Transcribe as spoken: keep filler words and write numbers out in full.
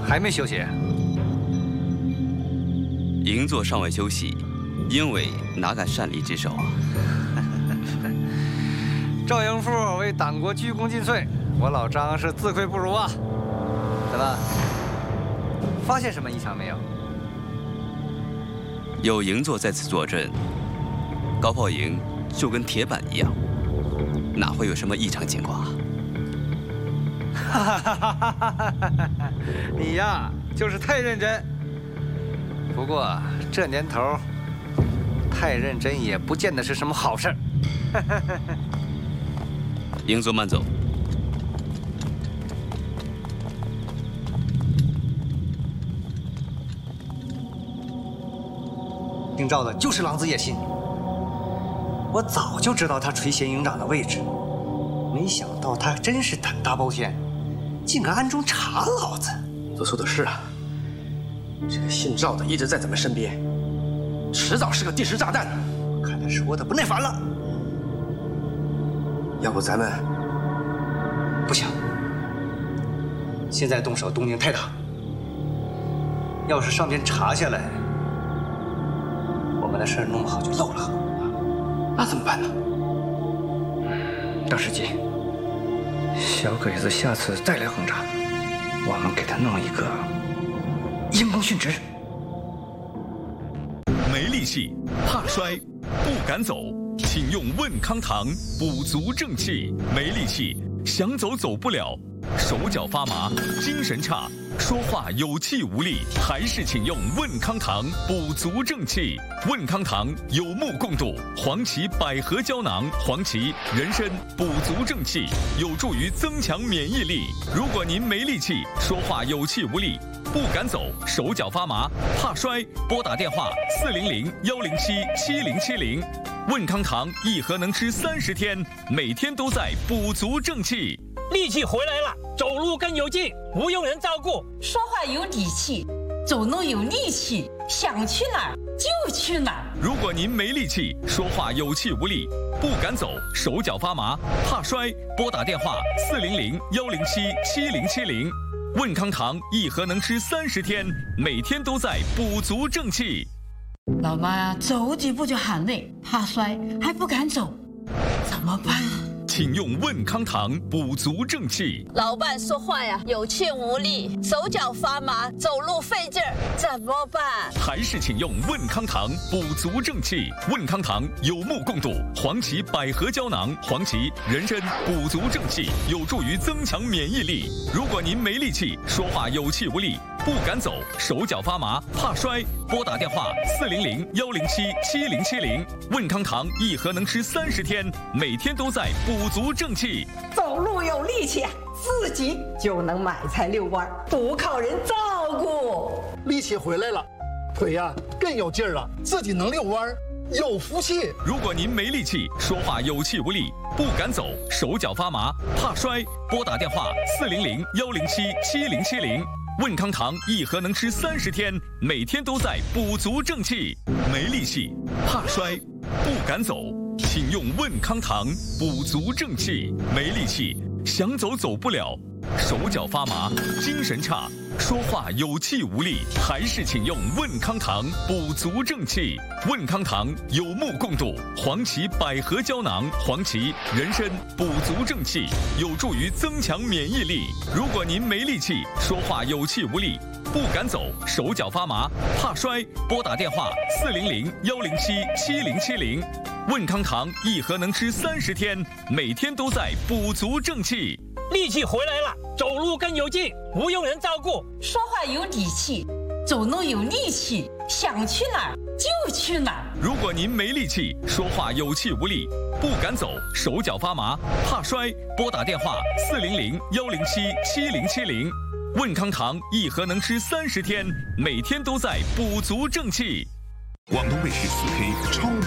还没休息？ 营座尚未休息，英伟哪敢擅离职守啊？ 赵营父为党国鞠躬尽瘁，我老张是自愧不如啊！怎么，发现什么异常没有？ 有营座在此坐镇，高炮营就跟铁板一样，哪会有什么异常情况啊？ 哈哈哈哈哈哈！你呀，就是太认真。不过这年头，太认真也不见得是什么好事儿。 营座慢走。 姓赵的就是狼子野心，我早就知道他垂涎营长的位置，没想到他真是胆大包天，竟敢暗中查老子。 所说的是啊，这个姓赵的一直在咱们身边，迟早是个定时炸弹。 看他说的不耐烦了， 要不咱们不行，现在动手动静太大，要是上边查下来，我们的事儿弄不好就漏了。 那怎么办呢？ 大师姐，小鬼子下次再来轰炸，我们给他弄一个因公殉职。 没力气，怕摔，不敢走，请用问康堂补足正气。没力气，想走走不了，手脚发麻，精神差，说话有气无力，还是请用问康堂补足正气。问康堂有目共睹，黄芪百合胶囊，黄芪、人参补足正气，有助于增强免疫力。如果您没力气，说话有气无力，不敢走，手脚发麻，怕摔，拨打电话四零零幺零七七零七零。问康堂一盒能吃三十天，每天都在补足正气。 力气回来了，走路更有劲，不用人照顾， 说话有底气，走路有力气，想去哪儿就去哪儿。 如果您没力气，说话有气无力，不敢走，手脚发麻，怕摔，拨打电话四零零幺零七七零七零。问康堂一盒能吃三十天，每天都在补足正气。 老妈呀，走几步就喊累，怕摔还不敢走，怎么办啊？ 请用问康堂补足正气。 老伴说话呀有气无力，手脚发麻，走路费劲儿，怎么办？ 还是请用问康堂补足正气。问康堂有目共睹，黄芪百合胶囊，黄芪、人参补足正气，有助于增强免疫力。如果您没力气，说话有气无力，不敢走，手脚发麻，怕摔，拨打电话四零零幺零七七零七零。问康堂一盒能吃三十天，每天都在补足正气。 走路有力气，自己就能买菜遛弯，不靠人照顾。 力气回来了，腿呀更有劲儿了，自己能遛弯，有福气。 如果您没力气，说话有气无力，不敢走，手脚发麻，怕摔，拨打电话四零零幺零七七零七零。问康堂一盒能吃三十天，每天都在补足正气。没力气，怕摔，不敢走，请用问康堂补足正气。没力气，想走走不了，手脚发麻，精神差，说话有气无力，还是请用问康堂补足正气。问康堂有目共睹，黄芪百合胶囊，黄芪、人参补足正气，有助于增强免疫力。如果您没力气，说话有气无力，不敢走，手脚发麻，怕摔，拨打电话四零零幺零七七零七零。问康堂一盒能吃三十天，每天都在补足正气。 力气回来了，走路更有劲，不用人照顾， 说话有底气，走路有力气，想去哪儿就去哪儿。 如果您没力气，说话有气无力，不敢走，手脚发麻，怕摔，拨打电话四零零幺零七七零七零。问康堂一盒能吃三十天，每天都在补足正气。 广东卫视四 K 超